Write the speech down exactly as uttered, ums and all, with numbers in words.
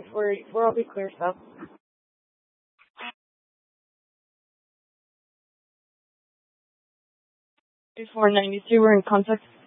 We're, we're all be clear, so. Before ninety-two, we're in contact